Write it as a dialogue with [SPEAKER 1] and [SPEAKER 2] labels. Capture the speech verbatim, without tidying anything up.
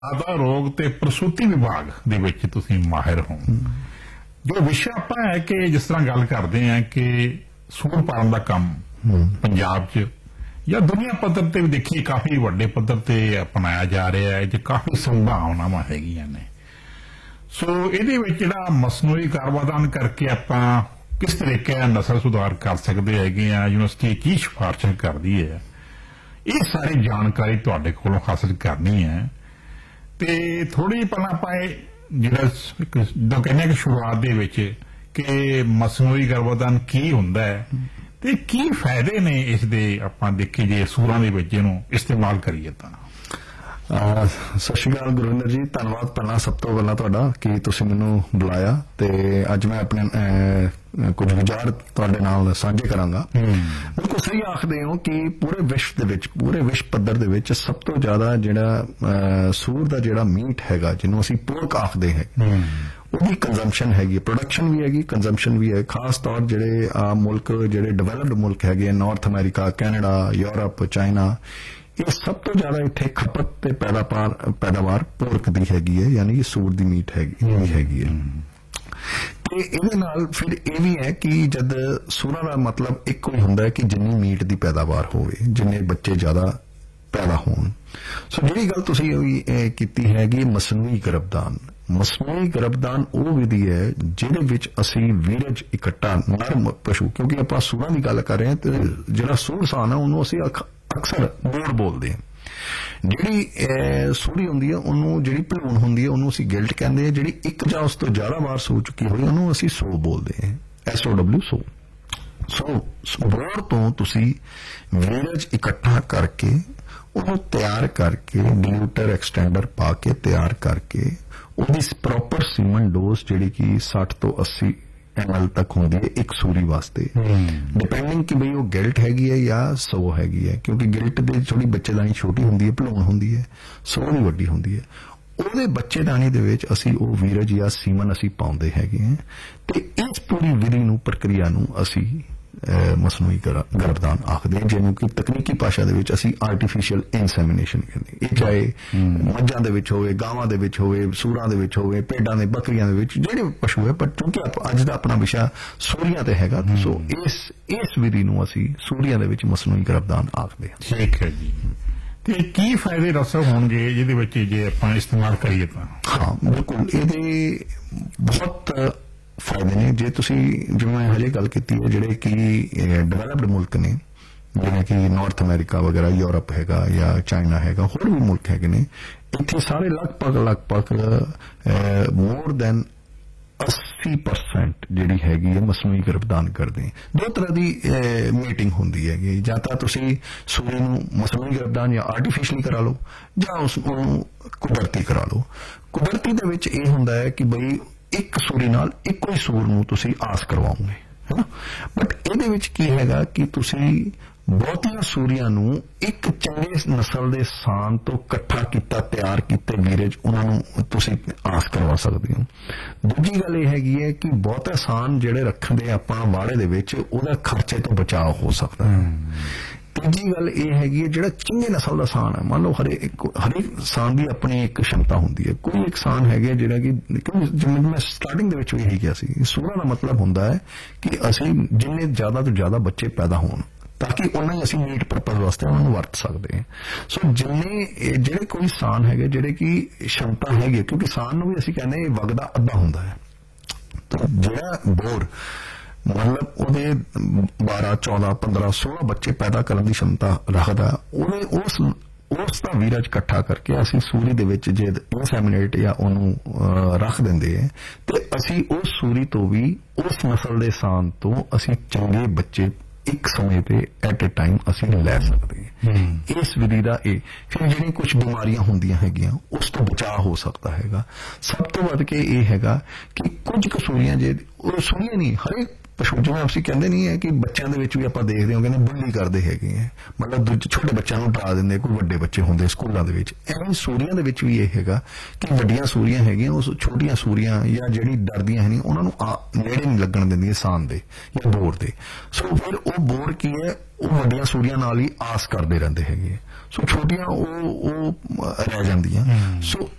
[SPEAKER 1] ਮਾਤਾ ਰੋਗ ਤੇ ਪ੍ਰਸੂਤੀ ਵਿਭਾਗ ਦੇ ਵਿੱਚ ਤੁਸੀਂ ਮਾਹਿਰ ਹੋ। ਜੋ ਵਿਸ਼ਾ ਆਪਾਂ ਹੈ ਕਿ ਜਿਸ ਤਰ੍ਹਾਂ ਗੱਲ ਕਰਦੇ ਆ ਕਿ ਸੂਰ ਪਾਲਣ ਦਾ ਕੰਮ ਪੰਜਾਬ 'ਚ ਜਾਂ ਦੁਨੀਆ ਪੱਧਰ ਤੇ ਵੀ ਦੇਖੀਏ ਕਾਫੀ ਵੱਡੇ ਪੱਧਰ ਤੇ ਅਪਣਾਇਆ ਜਾ ਰਿਹਾ ਹੈ, ਜੇ ਕਾਫੀ ਸੰਭਾਵਨਾਵਾਂ ਹੈਗੀਆਂ ਨੇ। ਸੋ ਇਹਦੇ ਵਿੱਚ ਜਿਹੜਾ ਮਸਨੂਈ ਗਰਭਾਧਾਨ ਕਰਕੇ ਆਪਾਂ ਕਿਸ ਤਰੀਕੇ ਨਾਲ ਨਸਲ ਸੁਧਾਰ ਕਰ ਸਕਦੇ ਹੈਗੇ ਆ, ਯੂਨੀਵਰਸਿਟੀ ਕੀ ਸਿਫਾਰਸ਼ਾਂ ਕਰਦੀ ਹੈ, ਇਹ ਸਾਰੀ ਜਾਣਕਾਰੀ ਤੁਹਾਡੇ ਕੋਲੋਂ ਹਾਸਲ ਕਰਨੀ ਹੈ। ਤੇ ਥੋੜੀ ਪਹਿਲਾਂ ਆਪਾਂ ਇਹ ਜਿਹੜਾ ਜਦੋਂ ਕਹਿੰਦੇ ਕਿ ਸ਼ੁਰੂਆਤ ਦੇ ਵਿੱਚ ਕਿ ਮਸਨੂਈ ਗਰਭਾਧਾਨ ਕੀ ਹੁੰਦਾ ਹੈ ਤੇ ਕੀ ਫਾਇਦੇ ਨੇ ਇਸ ਦੇ, ਆਪਾਂ ਦੇਖੀਏ ਜੇ ਸੂਰਾਂ ਦੇ ਵਿੱਚ ਇਹਨੂੰ ਇਸਤੇਮਾਲ ਕਰੀਏ ਤਾਂ।
[SPEAKER 2] ਸਤਿ ਸ਼੍ਰੀ ਅਕਾਲ ਗੁਰਵਿੰਦਰ ਜੀ, ਧੰਨਵਾਦ ਪਹਿਲਾਂ ਸਭ ਤੋਂ ਪਹਿਲਾਂ ਤੁਹਾਡਾ ਕਿ ਤੁਸੀਂ ਮੈਨੂੰ ਬੁਲਾਇਆ ਤੇ ਅੱਜ ਮੈਂ ਆਪਣੇ ਕੁਝ ਵਿਚਾਰ ਤੁਹਾਡੇ ਨਾਲ ਸਾਂਝੇ ਕਰਾਂਗਾ। ਬਿਲਕੁਲ ਸਹੀ ਆਖਦੇ ਹੋ ਕਿ ਪੂਰੇ ਵਿਸ਼ਵ ਦੇ ਵਿੱਚ, ਪੂਰੇ ਵਿਸ਼ਵ ਪੱਧਰ ਦੇ ਵਿੱਚ ਸਭ ਤੋਂ ਜ਼ਿਆਦਾ ਜਿਹੜਾ ਸੂਰ ਦਾ ਜਿਹੜਾ ਮੀਟ ਹੈਗਾ, ਜਿਹਨੂੰ ਅਸੀਂ ਪੋਰਕ ਆਖਦੇ ਹੈ, ਉਹਦੀ ਕੰਜ਼ੰਪਸ਼ਨ ਹੈਗੀ, ਪ੍ਰੋਡਕਸ਼ਨ ਵੀ ਹੈਗੀ, ਕੰਜ਼ੰਪਸ਼ਨ ਵੀ ਹੈ। ਖਾਸ ਤੌਰ ਜਿਹੜੇ ਮੁਲਕ ਜਿਹੜੇ ਡਿਵੈਲਪਡ ਮੁਲਕ ਹੈਗੇ, north America, Canada, Europe, China, ਇਹ ਸਭ ਤੋਂ ਜ਼ਿਆਦਾ ਇੱਥੇ ਖਪਤ ਤੇ ਪੈਦਾਵਾਰ ਪੈਦਾਵਾਰ ਪੋਰਕ ਦੀ ਹੈਗੀ ਹੈ, ਯਾਨੀ ਕਿ ਸੂਰ ਦੀ ਮੀਟ ਹੈਗੀ ਹੈਗੀ ਹੈ। ਤੇ ਇਹਦੇ ਨਾਲ ਫਿਰ ਇਹ ਵੀ ਹੈ ਕਿ ਜਦ ਸੂਰਾਂ ਦਾ ਮਤਲਬ ਇੱਕੋ ਹੀ ਹੁੰਦਾ ਹੈ ਕਿ ਜਿੰਨੀ ਮੀਟ ਦੀ ਪੈਦਾਵਾਰ ਹੋਵੇ, ਜਿੰਨੇ ਬੱਚੇ ਜ਼ਿਆਦਾ ਪੈਦਾ ਹੋਣ। ਸੋ ਜਿਹੜੀ ਗੱਲ ਤੁਸੀਂ ਕੀਤੀ ਹੈ ਕਿ ਮਸਨੂਈ ਗਰਭਦਾਨ, ਮਸਨੂਈ ਗਰਭਦਾਨ ਉਹ ਵਿਧੀ ਹੈ ਜਿਹਦੇ ਵਿੱਚ ਅਸੀਂ ਵੀਰਜ ਇਕੱਠਾ ਨਰ ਪਸ਼ੂ, ਕਿਉਂਕਿ ਆਪਾਂ ਸੂਰਾਂ ਦੀ ਗੱਲ ਕਰ ਰਹੇ ਹਾਂ ਤੇ ਜਿਹੜਾ ਸੂਰ ਸਾਨ ਹੈ ਉਹਨੂੰ ਅਸੀਂ ਅਕਸਰ ਬੋੜ ਬੋਲਦੇ ਹਾਂ। ਜਿਹੜੀ ਸੂਰੀ ਹੁੰਦੀ ਹੈ ਉਹਨੂੰ, ਜਿਹੜੀ ਭਲੂਣ ਹੁੰਦੀ ਹੈ ਉਹਨੂੰ ਅਸੀਂ ਗਿਲਟ ਕਹਿੰਦੇ ਹਾਂ। ਜਿਹੜੀ ਇੱਕ ਜਾਂ ਉਸ ਤੋਂ ਜ਼ਿਆਦਾ ਵਾਰ ਸੋ ਚੁੱਕੀ ਹੋਈ ਉਹਨੂੰ ਅਸੀਂ ਸੋ ਬੋਲਦੇ ਹਾਂ, ਐਸ ਓ ਡਬਲਿਊ ਸੋ। ਸੋ ਬੋੜ ਤੋਂ ਤੁਸੀਂ ਵੀਰਜ ਇਕੱਠਾ ਕਰਕੇ ਉਹਨੂੰ ਤਿਆਰ ਕਰਕੇ ਡਿਲੂਟਰ ਐਕਸਟੈਂਡਰ ਪਾ ਕੇ ਤਿਆਰ ਕਰਕੇ ਉਹਦੀ ਪ੍ਰੋਪਰ ਸੀਮਨ ਡੋਜ਼ ਜਿਹੜੀ ਕਿ ਸੱਠ ਤੋਂ ਅੱਸੀ ਐਮ ਐਲ ਤੱਕ ਹੁੰਦੀ ਹੈ ਇੱਕ ਸੂਰੀ ਵਾਸਤੇ, ਡਿਪੈਂਡਿੰਗ ਕਿ ਬਈ ਉਹ ਗਿਲਟ ਹੈਗੀ ਹੈ ਜਾਂ ਸੋ ਹੈਗੀ ਹੈ, ਕਿਉਂਕਿ ਗਿਲਟ ਦੇ ਥੋੜੀ ਬੱਚੇਦਾਨੀ ਛੋਟੀ ਹੁੰਦੀ ਹੈ, ਭਲੂਣ ਹੁੰਦੀ ਹੈ, ਸੋ ਦੀ ਵੱਡੀ ਹੁੰਦੀ ਹੈ। ਉਹਦੇ ਬੱਚੇਦਾਨੀ ਦੇ ਵਿੱਚ ਅਸੀਂ ਉਹ ਵੀਰਜ ਜਾਂ ਸੀਮਨ ਅਸੀਂ ਪਾਉਂਦੇ ਹੈਗੇ ਹਾਂ ਤੇ ਇਸ ਪੂਰੀ ਵਿਧੀ ਨੂੰ, ਪ੍ਰਕਿਰਿਆ ਨੂੰ ਅਸੀਂ ਮਸਨੂਈ ਗਰਭਦਾਨ ਆਖਦੇ ਹਾਂ, ਜਿਹਨੂੰ ਕਿ ਤਕਨੀਕੀ ਭਾਸ਼ਾ ਦੇ ਵਿੱਚ ਅਸੀਂ ਆਰਟੀਫੀਸ਼ੀਅਲ ਇਨਸੈਮੀਨੇਸ਼ਨ ਕਹਿੰਦੇ। ਇਹ ਚਾਹੇ ਮੱਝਾਂ ਦੇ ਵਿੱਚ ਹੋਵੇ, ਗਾਵਾਂ ਦੇ ਵਿੱਚ ਹੋਵੇ, ਸੂਰਾਂ ਦੇ ਵਿੱਚ ਹੋਵੇ, ਭੇਡਾਂ ਦੇ, ਬੱਕਰੀਆਂ ਦੇ ਵਿੱਚ, ਜਿਹੜੇ ਪਸ਼ੂ ਹੈ, ਪਰ ਕਿਉਂਕਿ ਅੱਜ ਦਾ ਆਪਣਾ ਵਿਸ਼ਾ ਸੂਰੀਆਂ ਤੇ ਹੈਗਾ, ਸੋ ਇਸ ਇਸ ਵਿਧੀ ਨੂੰ ਅਸੀਂ ਸੂਰੀਆਂ ਦੇ ਵਿੱਚ ਮਸਨੂਈ ਗਰਭਦਾਨ ਆਖਦੇ ਹਾਂ।
[SPEAKER 1] ਠੀਕ ਹੈ ਜੀ। ਤੇ ਕੀ ਫਾਇਦੇ ਦੱਸੋ ਹੋਣਗੇ ਜਿਹਦੇ ਵਿੱਚ ਜੇ ਆਪਾਂ ਇਸਤੇਮਾਲ ਕਰੀਏ ਤਾਂ?
[SPEAKER 2] ਹਾਂ ਬਿਲਕੁਲ, ਇਹਦੇ ਬਹੁਤ ਫਾਇਦੇ ਨੇ। ਜੇ ਤੁਸੀਂ, ਜਿਵੇਂ ਮੈਂ ਹਜੇ ਗੱਲ ਕੀਤੀ ਹੈ, ਜਿਹੜੇ ਕਿ ਡਿਵੈਲਪਡ ਮੁਲਕ ਨੇ, ਜਿਵੇਂ ਕਿ ਨਾਰਥ ਅਮਰੀਕਾ ਵਗੈਰਾ, ਯੂਰਪ ਹੈਗਾ ਜਾਂ ਚਾਈਨਾ ਹੈਗਾ, ਹੋਰ ਵੀ ਮੁਲਕ ਹੈਗੇ ਨੇ, ਇੱਥੇ ਸਾਰੇ ਲਗਭਗ ਲਗਭਗ ਮੋਰ ਦੈਨ ਅੱਸੀ ਪਰਸੈਂਟ ਜਿਹੜੀ ਹੈਗੀ ਹੈ ਮਸਨੂਈ ਗਰਭਦਾਨ ਕਰਦੇ। ਦੋ ਤਰ੍ਹਾਂ ਦੀ ਮੀਟਿੰਗ ਹੁੰਦੀ ਹੈਗੀ, ਜਾਂ ਤਾਂ ਤੁਸੀਂ ਸੂਰੀ ਨੂੰ ਮਸਨੂਈ ਗਰਭਦਾਨ ਜਾਂ ਆਰਟੀਫਿਸ਼ਲੀ ਕਰਾ ਲਓ, ਜਾਂ ਉਸ ਨੂੰ ਕੁਦਰਤੀ ਕਰਾ ਲਓ। ਕੁਦਰਤੀ ਦੇ ਵਿੱਚ ਇਹ ਹੁੰਦਾ ਹੈ ਕਿ ਬਈ ਇੱਕ ਸੂਰੀ ਨਾਲ ਇੱਕੋ ਹੀ ਸੂਰ ਨੂੰ ਤੁਸੀਂ ਆਸ ਕਰਵਾਓਗੇ, ਹੈ ਨਾ। ਬਟ ਇਹਦੇ ਵਿੱਚ ਕੀ ਹੈਗਾ ਕਿ ਤੁਸੀਂ ਬਹੁਤੀਆਂ ਸੂਰੀਆਂ ਨੂੰ ਇੱਕ ਚੰਗੇ ਨਸਲ ਦੇ ਸਾਨ ਤੋਂ ਇਕੱਠਾ ਕੀਤਾ, ਤਿਆਰ ਕੀਤੇ ਵੀਰਜ, ਉਹਨਾਂ ਨੂੰ ਤੁਸੀਂ ਆਸ ਕਰਵਾ ਸਕਦੇ ਹੋ। ਦੂਜੀ ਗੱਲ ਇਹ ਹੈਗੀ ਹੈ ਕਿ ਬਹੁਤਾ ਸਾਨ ਜਿਹੜੇ ਰੱਖਦੇ ਆਪਾਂ ਵਾੜੇ ਦੇ ਵਿੱਚ, ਉਹਦਾ ਖਰਚੇ ਤੋਂ ਬਚਾਅ ਹੋ ਸਕਦਾ ਹੈ। ਤੀਜੀ ਗੱਲ ਇਹ ਹੈਗੀ ਹੈ ਜਿਹੜਾ ਚੰਗੇ ਨਸਲ ਦਾ ਸਾਨ ਹੈ, ਮੰਨ ਲਓ ਹਰੇਕ ਹਰੇਕ ਸਾਨ ਦੀ ਆਪਣੀ ਇੱਕ ਸ਼ਮਤਾ ਹੁੰਦੀ ਹੈ। ਕੋਈ ਇੱਕ ਸਾਨ ਹੈਗਾ ਜਿਹੜਾ ਕਿ, ਜਿਵੇਂ ਮੈਂ ਸਟਾਰਟਿੰਗ ਦੇ ਵਿੱਚ ਵੀ ਇਹੀ ਕਿਹਾ ਸੀ, ਸੂਰਾਂ ਦਾ ਮਤਲਬ ਹੁੰਦਾ ਹੈ ਕਿ ਅਸੀਂ ਜਿੰਨੇ ਜ਼ਿਆਦਾ ਤੋਂ ਜ਼ਿਆਦਾ ਬੱਚੇ ਪੈਦਾ ਹੋਣ ਤਾਂ ਕਿ ਉਹਨਾਂ ਹੀ ਅਸੀਂ ਮੀਟ ਪਰਪਸ ਵਾਸਤੇ ਉਹਨਾਂ ਨੂੰ ਵਰਤ ਸਕਦੇ ਹਾਂ। ਸੋ ਜਿੰਨੇ ਜਿਹੜੇ ਕੋਈ ਸਾਨ ਹੈਗੇ ਜਿਹੜੇ ਕਿ ਸ਼ਮਤਾ ਹੈਗੀ, ਕਿਉਂਕਿ ਸਾਨ ਨੂੰ ਵੀ ਅਸੀਂ ਕਹਿੰਦੇ ਵਗਦਾ ਅੱਧਾ ਹੁੰਦਾ ਹੈ, ਤਾਂ ਜਿਹੜਾ ਬੋਰ ਮਤਲਬ ਉਹਦੇ ਬਾਰਾਂ, ਚੌਦਾਂ, ਪੰਦਰਾਂ, ਸੋਲਾਂ ਬੱਚੇ ਪੈਦਾ ਕਰਨ ਦੀ ਸ਼ਮਤਾ ਰੱਖਦਾ, ਉਹਨੇ ਉਸ ਉਸ ਦਾ ਵੀਰਜ ਇਕੱਠਾ ਕਰਕੇ ਅਸੀਂ ਸੂਰੀ ਦੇ ਵਿੱਚ ਜੇ ਇਨਸੈਮੀਨੇਟ ਜਾਂ ਉਹਨੂੰ ਰੱਖ ਦਿੰਦੇ ਹੈ ਤੇ ਅਸੀਂ ਉਸ ਸੂਰੀ ਤੋਂ ਵੀ, ਉਸ ਨਸਲ ਦੇ ਸਾਨ ਤੋਂ ਅਸੀਂ ਚੰਗੇ ਬੱਚੇ ਇੱਕ ਸਮੇਂ ਤੇ ਐਟ ਏ ਟਾਈਮ ਅਸੀਂ ਲੈ ਸਕਦੇ ਹਾਂ। ਇਸ ਵਿਧੀ ਦਾ ਇਹ ਫਿਰ ਜਿਹੜੀਆਂ ਕੁਝ ਬਿਮਾਰੀਆਂ ਹੁੰਦੀਆਂ ਹੈਗੀਆਂ ਉਸ ਤੋਂ ਬਚਾਅ ਹੋ ਸਕਦਾ ਹੈਗਾ। ਸਭ ਤੋਂ ਵੱਧ ਕੇ ਇਹ ਹੈਗਾ ਕਿ ਕੁਝ ਕੁ ਸੂਰੀਆਂ, ਜੇ ਉਹ ਸੂਰੀਆਂ ਨਹੀਂ, ਹਰੇਕ ਪਸ਼ੂ, ਜਿਵੇਂ ਅਸੀਂ ਕਹਿੰਦੇ ਨਹੀਂ ਹੈ ਕਿ ਬੱਚਿਆਂ ਦੇ ਵਿੱਚ ਵੀ ਆਪਾਂ ਦੇਖਦੇ ਹਾਂ, ਕਹਿੰਦੇ ਬੁੱਲੀ ਕਰਦੇ ਹੈਗੇ ਹੈ, ਮਤਲਬ ਛੋਟੇ ਬੱਚਿਆਂ ਨੂੰ ਡਰਾ ਦਿੰਦੇ, ਕੋਈ ਵੱਡੇ ਬੱਚੇ ਹੁੰਦੇ ਸਕੂਲਾਂ ਦੇ ਵਿੱਚ। ਐਵੇਂ ਸੂਰੀਆਂ ਦੇ ਵਿੱਚ ਵੀ ਇਹ ਹੈਗਾ ਕਿ ਵੱਡੀਆਂ ਸੂਰੀਆਂ ਹੈਗੀਆਂ, ਉਸ ਛੋਟੀਆਂ ਸੂਰੀਆਂ ਜਾਂ ਜਿਹੜੀ ਡਰਦੀਆਂ ਹੈ ਉਹਨਾਂ ਨੂੰ ਨੇੜੇ ਨਹੀਂ ਲੱਗਣ ਦਿੰਦੀਆਂ ਸਾਨ ਦੇ ਜਾਂ ਬੋਰ ਦੇ। ਸੋ ਫਿਰ ਉਹ ਬੋਰ ਕੀ ਹੈ, ਉਹ ਵੱਡੀਆਂ ਸੂਰੀਆਂ ਨਾਲ ਹੀ ਆਸ ਕਰਦੇ ਰਹਿੰਦੇ ਹੈਗੇ। ਸੋ ਛੋਟੀਆਂ ਉਹ ਉਹ ਰਹਿ ਜਾਂਦੀਆਂ। ਸੋ